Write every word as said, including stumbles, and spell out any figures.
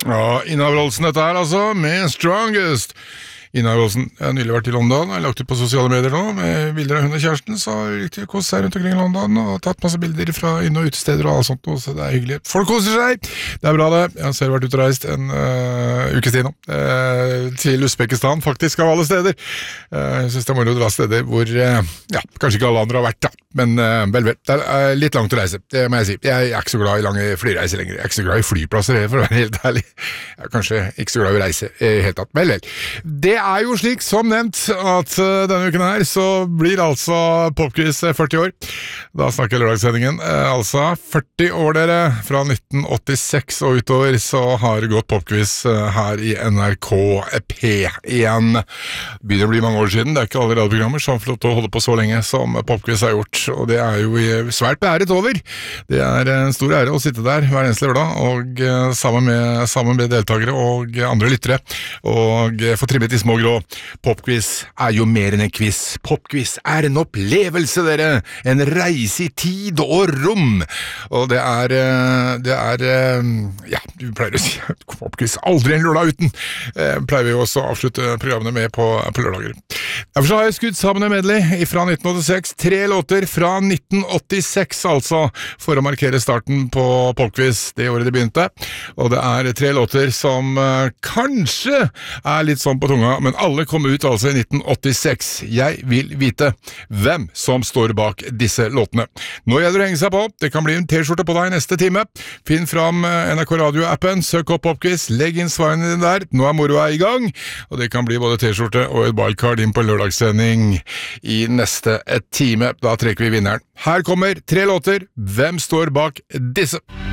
Ja, innavholdelsen dette her altså, med Strongest. Innavholdelsen. Jeg har nylig vært i London, jeg har lagt ut på sosiale medier nå, med bilder av hun og kjæresten, så har vi riktig kost seg rundt omkring i London, og tatt masse bilder fra inn- og utesteder og alt sånt, så det er hyggelig. Folk koser seg! Det er bra det. Jeg har selv vært ute og reist en uh, ukes tid nå, uh, til Uzbekistan, faktisk, av alle steder. Uh, jeg synes det er moro å dra steder hvor, uh, ja, kanskje ikke alle andre har vært da, men uh, vel, vel, det er uh, litt langt å reise, det må jeg si. Jeg er ikke så glad i lange flyreiser lenger, jeg er ikke så glad i flyplasser, for å være helt ærlig. Jeg er kanskje ikke så glad i å reise i helt tatt, vel, vel. Det er jo slik, som nevnt, at uh, denne uken her så blir altså Popquiz førti år. Da snakker jeg lørdagssendingen. Uh, altså førti år dere, fra nitten åttiseks og utover, så har det gått Popquiz uh, her i N R K P igjen. Det begynner å bli mange år siden, det er ikke alle radioprogrammer som får lov til å holde på så lenge som Popquiz har gjort, og det er jo svært beæret over. Det er en stor ære å sitte der hver eneste lørdag, og uh, sammen, med, sammen med deltakere og andre lyttere, og uh, få trimmet de små grå. Popquiz er jo mer enn en quiz. Popquiz er en opplevelse, dere. En reise i tid og rom. Og det er, det er, ja, du pleier å si Popquiz aldri en lørdag uten. Eh, pleier vi også å avslutte programmene med på, på lørdager. Derfor så har jeg skutt sammen en medley fra nitten åttiseks. Tre låter fra nitten åttiseks, altså, for å markere starten på Popquiz det året det begynte. Og det er tre låter som eh, kanskje er litt sånn på tunga, men alle kom ut altså i nitten åttiseks. Jeg vil vite hvem som står bak disse låtene. Nå gjelder det å henge seg på. Det kan bli en t-skjorte på deg neste time. Finn fram N R K Radio-appen, søk opp Popquiz, legg inn svarene dine der. Nå er moroa i gang, og det kan bli både t-skjorte og et wildcard inn på lørdagssending i neste time. Da trekker vi vinneren. Her kommer tre låter. Hvem står bak disse?